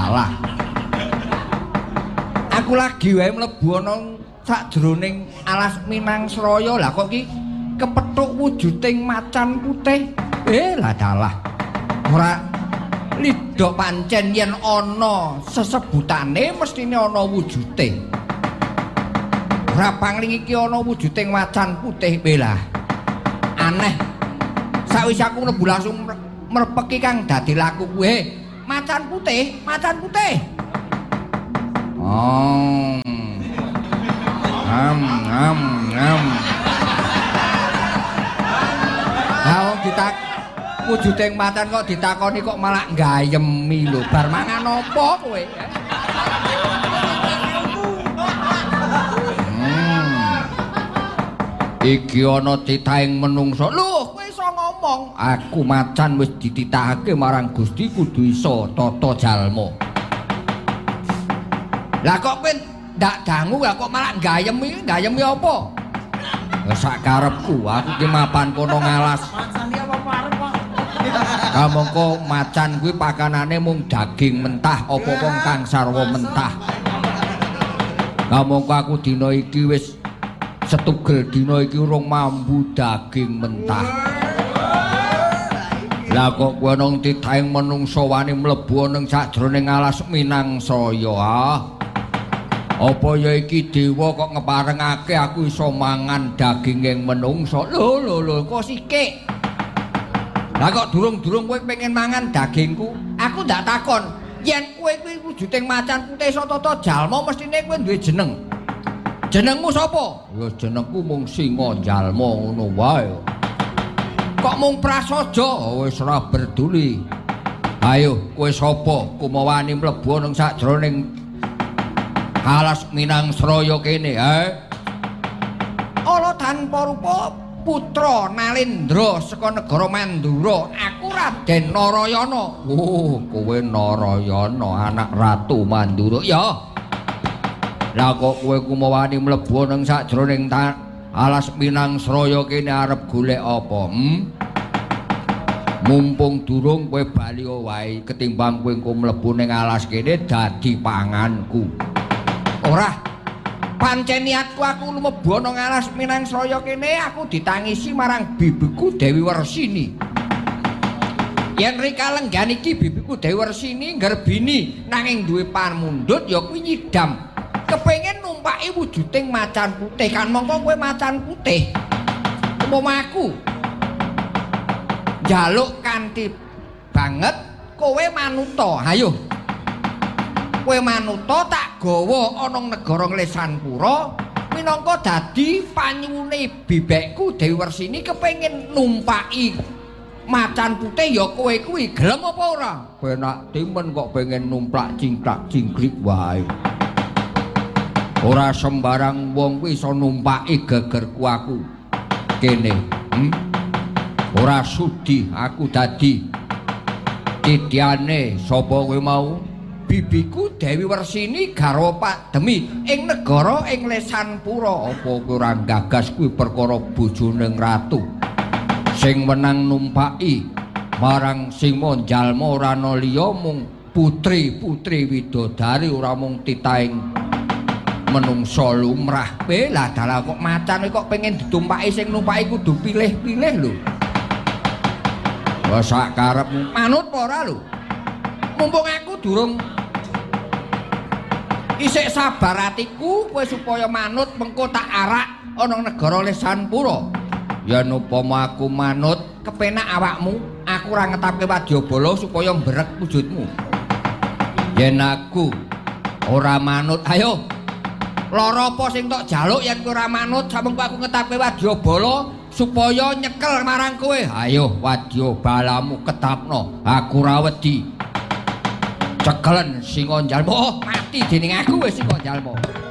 dalah. Aku lagi wae mlebu ana sakjroning alas Minangsraya. Lah kok ki kepethuk wujuding macan putih. Lah dalah. Ora lidok pancen yen ana sesebutane mestine ana wujude. Ora pangling iki ana wujuding macan putih belah. Aneh. Sawise aku mlebu langsung mrepeki kang dadi laku kuwe. Macan putih, macan putih. Oh. Lah ditak wujuding macan kok ditakoni kok malah gayemi lho. Bar mangan apa kowe? Iki ana titahing menungsa. Lho, kowe iso ngomong. Aku macan wis dititahake marang Gusti kudu iso tata jalma. Lah kok kowe ndak dangu lah kok malah gayemi apa? Sak karepku aku ki mapan kono ngalas. Mancane apa arep kok? Kamangka macan kuwi pakanane mung daging mentah apa wong kang sarwa mentah. Kamangka aku dina iki wis setugel dina iki urung mambu daging mentah. Lah kok kowe nang titahing menungsa wani mlebu ning sajroning alas Minangsraya. Apa ya iki dewa kok ngeparengake aku iso mangan daginging menungsa. Lho kok sikik. Lah kok durung-durung kowe pengen mangan dagingku? Aku ndak takon. Yen kowe kuwi wujuding macan putih iso tata jalma mestine kowe duwe jeneng. Jenengmu sapa? Ya jenengku mung Singa Jalma ngono wae. Kok mung prasaja? Wis ora berduli. Ayo, kowe sapa? Kumawani mlebu nang sajroning alas Minangsraya kene, Ala tanpa rupa putra Nalendra saka negara Mandura. Aku Raden Narayana. Oh, kowe Narayana, anak Ratu Mandura. Ya. Lah kok kowe kumawani mlebu nang sajroning alas Minangsraya kene arep golek apa? Mumpung durung kowe bali wae ketimbang kowe engko mlebu ning alas kene dadi panganku. Ora. Pancen niatku aku mlebu nang alas Minangsraya kene aku ditangisi marang bibiku Dewi Wersini. Yen rikalengan iki bibiku Dewi Wersini nggerbini nanging duwe pamundhut ya kuwi nyidam. Kepengin numpaki wujuding macan putih kan mongko kowe macan putih. Umpama aku njaluk kanthi banget kowe manuta. Hayo. Kowe manuta tak gawa ana negara Nglesanpura minangka dadi panyuwune bibekku Dewi Wersini kepengin numpaki macan putih ya kowe kuwi gelem apa ora? Penak timen kok pengen numplak cingklak-cingklik wae. Ora sembarang wong kuwi iso numpaki gegerku aku kene. Ora sudi aku dadi titiane sapa kowe mau? Bibiku Dewi Wersini garwa Pak Demi ing negara ing Nglesanpura. Apa kowe ora gagas kuwi perkara bojoning ratu sing menang numpaki marang Singa Jalma ora ana liya mung putri-putri widodari ora mung titahing menungsa lumrah. Lah dalah kok macan kok pengen ditumpaki sing numpaki kudu pilih-pilih lho. Wah sak karepmu manut apa ora lho? Mumpung aku durung isik sabar atiku kowe supaya manut mengko tak arak ana negara Nglesanpura. Yen upama aku manut kepenak awakmu, aku ora ngetapke wadyabala supaya mbrek wujudmu. Yen aku ora manut, ayo lara apa sing tok jaluk yen kowe ora manut samengko aku ngetapke wadyabala supaya nyekel marang kowe. Ayo wadyabalamu ketapno, aku ora wedi. Cekelen Singa Jalma. Oh, mati dening aku wis Singa Jalma.